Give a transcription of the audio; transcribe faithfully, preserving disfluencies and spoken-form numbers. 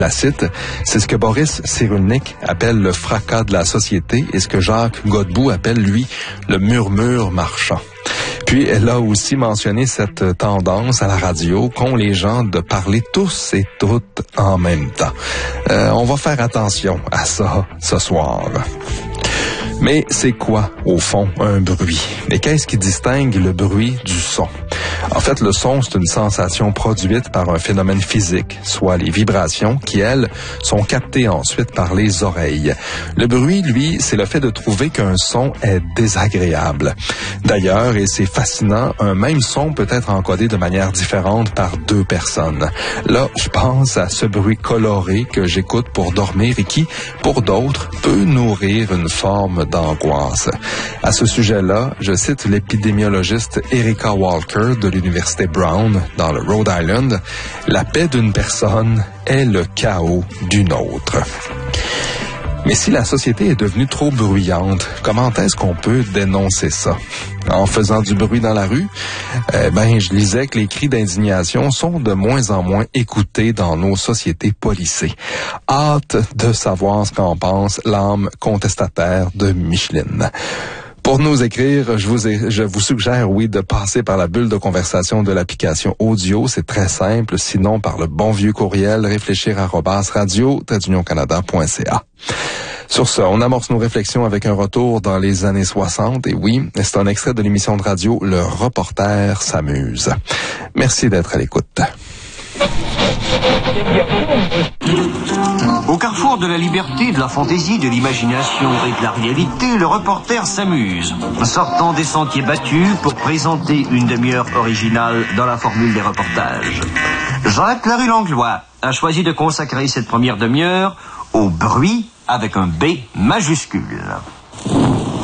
La cite, c'est ce que Boris Cyrulnik appelle le fracas de la société et ce que Jacques Godbout appelle, lui, le murmure marchand. Puis, elle a aussi mentionné cette tendance à la radio qu'ont les gens de parler tous et toutes en même temps. Euh, on va faire attention à ça ce soir. Mais c'est quoi, au fond, un bruit? Et qu'est-ce qui distingue le bruit du son? En fait, le son, c'est une sensation produite par un phénomène physique, soit les vibrations qui, elles, sont captées ensuite par les oreilles. Le bruit, lui, c'est le fait de trouver qu'un son est désagréable. D'ailleurs, et c'est fascinant, un même son peut être encodé de manière différente par deux personnes. Là, je pense à ce bruit coloré que j'écoute pour dormir et qui, pour d'autres, peut nourrir une forme d'angoisse. À ce sujet-là, je cite l'épidémiologiste Erica Walker de l'Université Brown dans le Rhode Island. La paix d'une personne est le chaos d'une autre. Mais si la société est devenue trop bruyante, comment est-ce qu'on peut dénoncer ça? En faisant du bruit dans la rue? Eh ben, je lisais que les cris d'indignation sont de moins en moins écoutés dans nos sociétés policées. Hâte de savoir ce qu'en pense l'âme contestataire de Micheline. Pour nous écrire, je vous, ai, je vous suggère, oui, de passer par la bulle de conversation de l'application audio. C'est très simple. Sinon, par le bon vieux courriel, réfléchir arobase radio tiret union canada point c a. Sur ce, on amorce nos réflexions avec un retour dans les années soixante. Et oui, c'est un extrait de l'émission de radio Le Reporter s'amuse. Merci d'être à l'écoute. Au carrefour de la liberté, de la fantaisie, de l'imagination et de la réalité, le reporter s'amuse, sortant des sentiers battus pour présenter une demi-heure originale dans la formule des reportages. Jacques Larue-Langlois a choisi de consacrer cette première demi-heure au bruit avec un B majuscule.